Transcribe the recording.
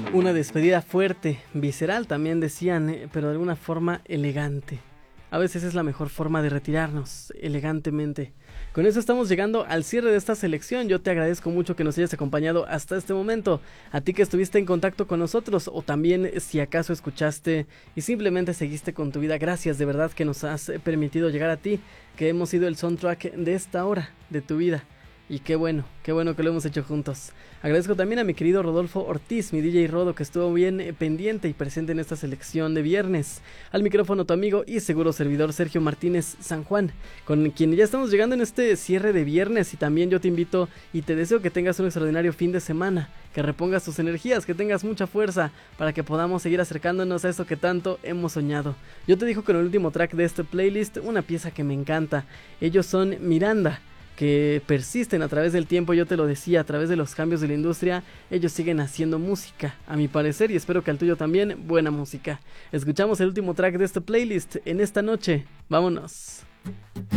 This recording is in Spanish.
Una despedida fuerte, visceral también decían, pero de alguna forma elegante. A veces es la mejor forma de retirarnos, elegantemente. Con eso estamos llegando al cierre de esta selección. Yo te agradezco mucho que nos hayas acompañado hasta este momento. A ti que estuviste en contacto con nosotros, o también si acaso escuchaste y simplemente seguiste con tu vida. Gracias, de verdad que nos has permitido llegar a ti, que hemos sido el soundtrack de esta hora de tu vida. Y qué bueno que lo hemos hecho juntos. Agradezco también a mi querido Rodolfo Ortiz, mi DJ Rodo, que estuvo bien pendiente y presente en esta selección de viernes. Al micrófono tu amigo y seguro servidor Sergio Martínez San Juan, con quien ya estamos llegando en este cierre de viernes. Y también yo te invito y te deseo que tengas un extraordinario fin de semana, que repongas tus energías, que tengas mucha fuerza para que podamos seguir acercándonos a eso que tanto hemos soñado. Yo te dejo con el último track de este playlist, una pieza que me encanta. Ellos son Miranda, que persisten a través del tiempo. Yo te lo decía, a través de los cambios de la industria, ellos siguen haciendo música, a mi parecer, y espero que al tuyo también, buena música. Escuchamos el último track de este playlist en esta noche. Vámonos.